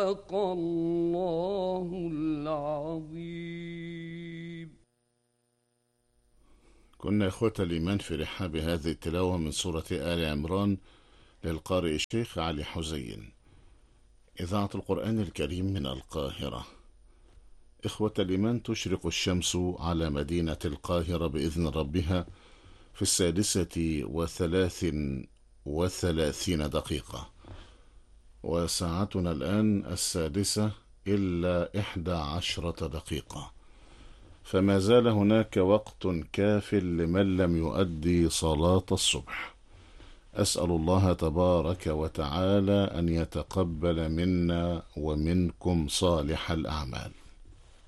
صدق الله العظيم. كنا إخوة الإيمان في رحاب هذه التلاوة من سورة آل عمران للقارئ الشيخ علي حزين، إذاعة القرآن الكريم من القاهرة. إخوة الإيمان، تشرق الشمس على مدينة القاهرة بإذن ربها في 6:33 وساعتنا الآن 6:11 فما زال هناك وقت كاف لمن لم يؤدي صلاة الصبح. أسأل الله تبارك وتعالى أن يتقبل منا ومنكم صالح الأعمال.